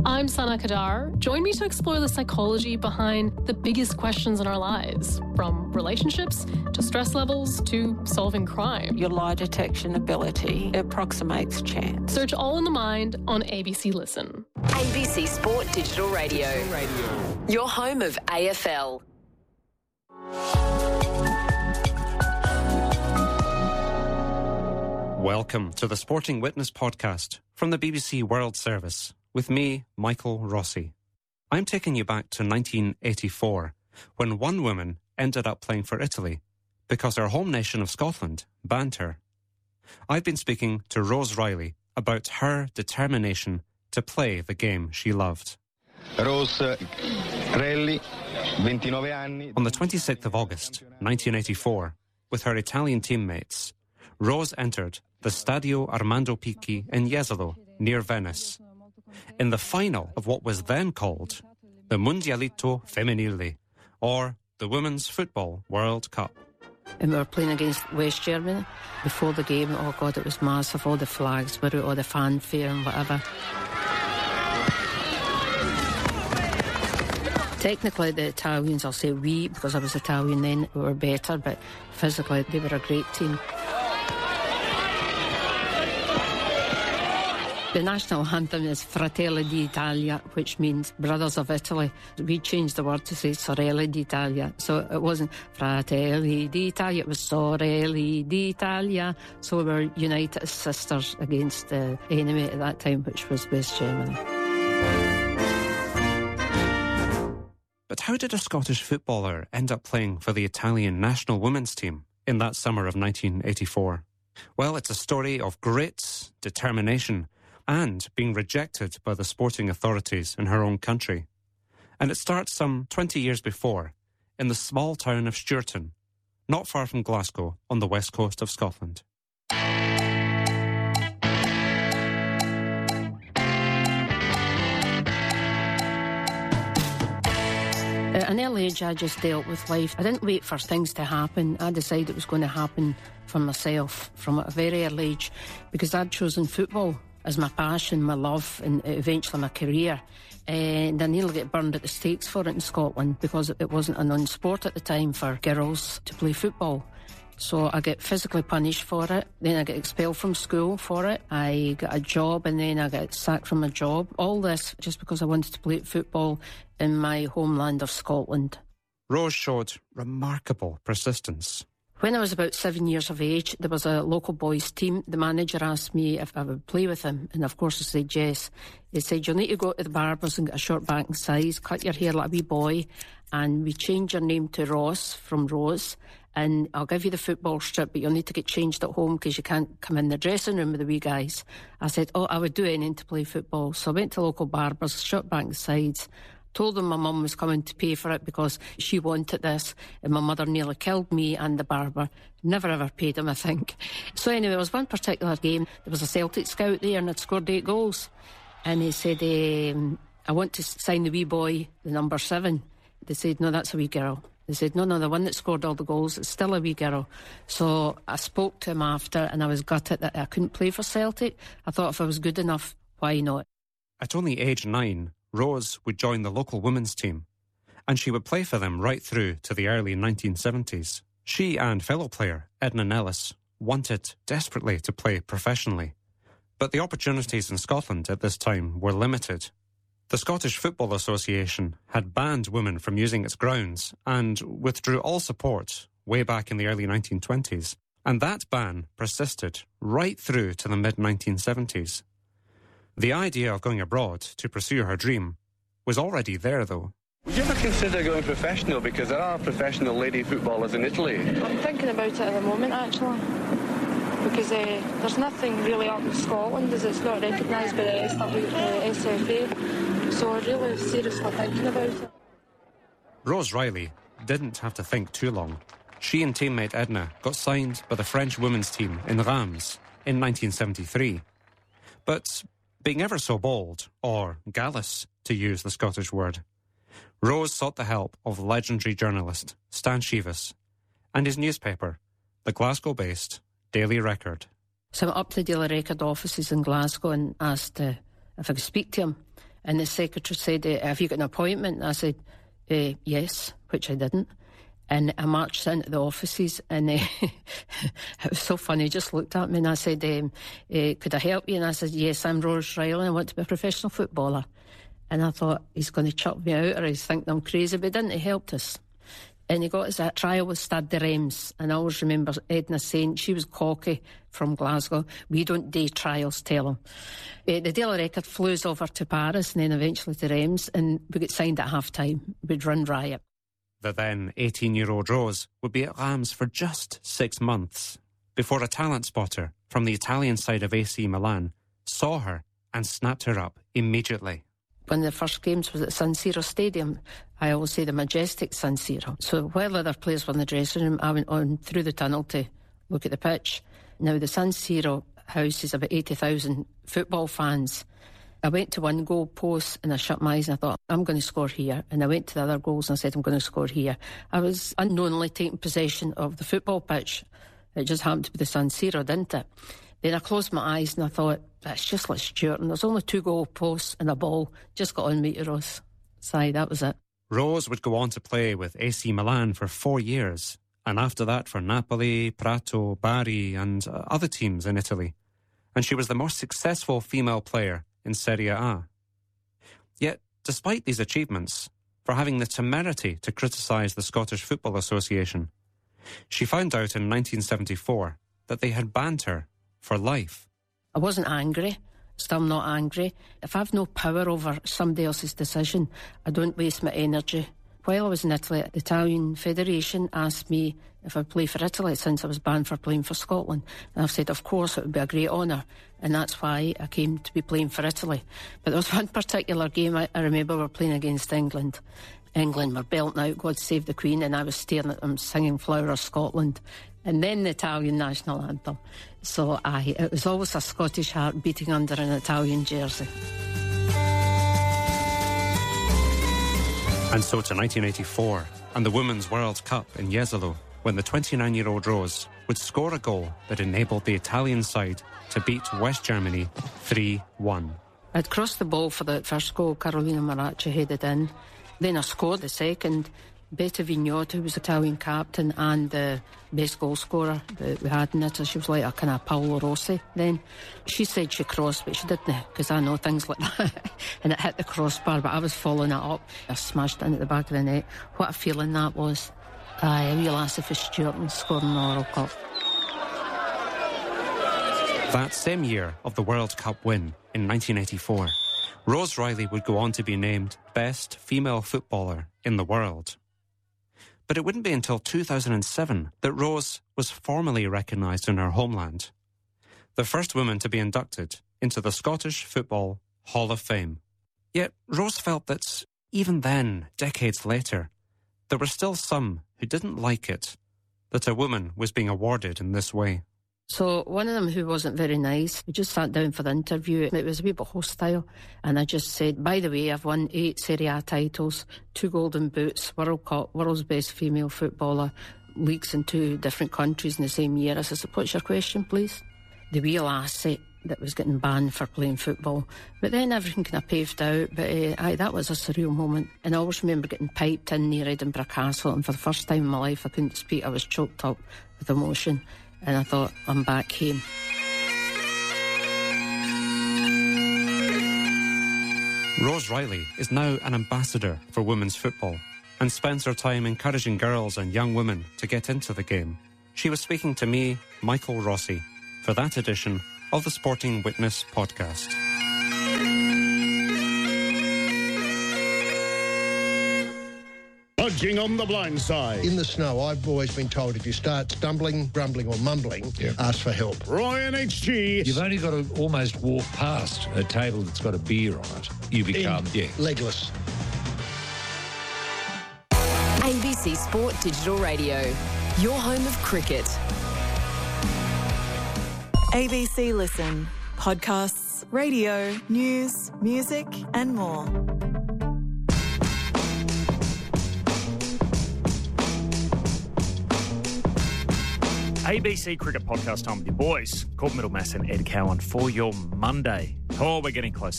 I'm Sana Kadar. Join me to explore the psychology behind the biggest questions in our lives, from relationships to stress levels to solving crime. Your lie detection ability approximates chance. Search All in the Mind on ABC Listen. ABC Sport Digital Radio. Your home of AFL. Welcome to the Sporting Witness podcast from the BBC World Service with me, Michael Rossi. I'm taking you back to 1984 when one woman ended up playing for Italy because her home nation of Scotland banned her. I've been speaking to Rose Riley about her determination to play the game she loved. Rose Riley, 29 anni. On the 26th of August, 1984, with her Italian teammates, Rose entered the Stadio Armando Picchi in Jesolo, near Venice, in the final of what was then called the Mondialito Femminile, or the Women's Football World Cup. And we were playing against West Germany. Before the game, oh God, it was massive. All the flags were out, all the fanfare and whatever. Technically, the Italians, I'll say we, because I was Italian then, we were better, but physically they were a great team. The national anthem is Fratelli d'Italia, which means Brothers of Italy. We changed the word to say Sorelle d'Italia. So it wasn't Fratelli d'Italia, it was Sorelle d'Italia. So we were united as sisters against the enemy at that time, which was West Germany. But how did a Scottish footballer end up playing for the Italian national women's team in that summer of 1984? Well, it's a story of grit, determination, and being rejected by the sporting authorities in her own country. And it starts some 20 years before, in the small town of Stewarton, not far from Glasgow, on the west coast of Scotland. At an early age, I just dealt with life. I didn't wait for things to happen. I decided it was going to happen for myself from a very early age, because I'd chosen football as my passion, my love, and eventually my career. And I nearly got burned at the stakes for it in Scotland because it wasn't a non-sport at the time for girls to play football. So I get physically punished for it. Then I get expelled from school for it. I got a job and then I got sacked from my job. All this just because I wanted to play football in my homeland of Scotland. Rose showed remarkable persistence. When I was about 7 years of age, there was a local boys' team. The manager asked me if I would play with him, and of course I said yes. He said, you'll need to go to the barbers and get a short back and size, cut your hair like a wee boy, and we change your name to Ross from Rose, and I'll give you the football strip, but you'll need to get changed at home because you can't come in the dressing room with the wee guys. I said, I would do anything to play football. So I went to local barbers, short back and sides, told them my mum was coming to pay for it because she wanted this, and my mother nearly killed me and the barber. Never ever paid him, I think. So anyway, there was one particular game, there was a Celtic scout there and I'd scored 8 goals. And he said, I want to sign the wee boy, the number 7. They said, no, that's a wee girl. They said, no, the one that scored all the goals, it's still a wee girl. So I spoke to him after and I was gutted that I couldn't play for Celtic. I thought if I was good enough, why not? At only age 9, Rose would join the local women's team, and she would play for them right through to the early 1970s. She and fellow player Edna Nellis wanted desperately to play professionally, but the opportunities in Scotland at this time were limited. The Scottish Football Association had banned women from using its grounds and withdrew all support way back in the early 1920s, and that ban persisted right through to the mid-1970s. The idea of going abroad to pursue her dream was already there, though. Would you ever consider going professional? Because there are professional lady footballers in Italy. I'm thinking about it at the moment, actually. Because there's nothing really up in Scotland as it's not recognised by the SFA. So I'm really seriously thinking about it. Rose Riley didn't have to think too long. She and teammate Edna got signed by the French women's team in Reims in 1973. But being ever so bold, or gallus, to use the Scottish word, Rose sought the help of legendary journalist Stan Shivas and his newspaper, the Glasgow-based Daily Record. So I went up to the Daily Record offices in Glasgow and asked if I could speak to him. And the secretary said, have you got an appointment? And I said, yes, which I didn't. And I marched into the offices, and it was so funny. He just looked at me and I said, could I help you? And I said, yes, I'm Rose Riley. I want to be a professional footballer. And I thought, he's going to chuck me out, or he's thinking I'm crazy. But he didn't. He helped us. And he got us a trial with Stade de Reims. And I always remember Edna saying, she was cocky from Glasgow, we don't do trials, tell him. The Daily Record flew us over to Paris and then eventually to Reims, and we got signed at half-time. We'd run riot. The then 18-year-old Rose would be at Reims for just 6 months before a talent spotter from the Italian side of AC Milan saw her and snapped her up immediately. One of the first games was at San Siro Stadium. I always say the majestic San Siro. So while other players were in the dressing room, I went on through the tunnel to look at the pitch. Now, the San Siro house is about 80,000 football fans. I went to one goal post and I shut my eyes and I thought, I'm going to score here. And I went to the other goals and I said, I'm going to score here. I was unknowingly taking possession of the football pitch. It just happened to be the San Siro, didn't it? Then I closed my eyes and I thought, that's just like Stuart. And there's only 2 goal posts and a ball. Just got on me to Rose. Sorry, that was it. Rose would go on to play with AC Milan for 4 years. And after that for Napoli, Prato, Bari and other teams in Italy. And she was the most successful female player in Serie A. Yet, despite these achievements, for having the temerity to criticise the Scottish Football Association, she found out in 1974 that they had banned her for life. I wasn't angry, still not angry. If I've no power over somebody else's decision, I don't waste my energy. While I was in Italy, the Italian Federation asked me if I'd play for Italy since I was banned for playing for Scotland. And I've said, of course, it would be a great honour. And that's why I came to be playing for Italy. But there was one particular game I remember we were playing against England. England were belting out God Save the Queen, and I was staring at them singing Flower of Scotland. And then the Italian national anthem. So it was always a Scottish heart beating under an Italian jersey. And so to 1984 and the Women's World Cup in Jesolo, when the 29-year-old Rose would score a goal that enabled the Italian side to beat West Germany 3-1. I'd crossed the ball for the first goal, Carolina Maracci headed in. Then I scored the second. Betta Vignotta, who was Italian captain and the best goal scorer that we had in it, she was like a kind of Paolo Rossi then. She said she crossed, but she didn't, because I know things like that. And it hit the crossbar, but I was following it up. I smashed it into the back of the net. What a feeling that was. A real lassie for Stuart and scoring the World Cup. That same year of the World Cup win in 1984, Rose Riley would go on to be named Best Female Footballer in the World. But it wouldn't be until 2007 that Rose was formally recognised in her homeland, the first woman to be inducted into the Scottish Football Hall of Fame. Yet Rose felt that even then, decades later, there were still some who didn't like it that a woman was being awarded in this way. So one of them who wasn't very nice, we just sat down for the interview. It was a wee bit hostile. And I just said, by the way, I've won 8 Serie A titles, 2 Golden Boots, World Cup, World's Best Female Footballer, leagues in 2 different countries in the same year. I said, what's your question, please? The real asset that was getting banned for playing football. But then everything kind of paved out. But that was a surreal moment. And I always remember getting piped in near Edinburgh Castle. And for the first time in my life, I couldn't speak. I was choked up with emotion. And I thought, I'm back home. Rose Riley is now an ambassador for women's football and spends her time encouraging girls and young women to get into the game. She was speaking to me, Michael Rossi, for that edition of the Sporting Witness podcast. Dodging on the blind side. In the snow, I've always been told if you start stumbling, grumbling or mumbling, ask for help. Ryan HG. You've only got to almost walk past a table that's got a beer on it. You become, legless. ABC Sport Digital Radio, your home of cricket. ABC Listen. Podcasts, radio, news, music and more. ABC Cricket Podcast time with your boys, Court Middlemass and Ed Cowan for your Monday. Oh, we're getting close.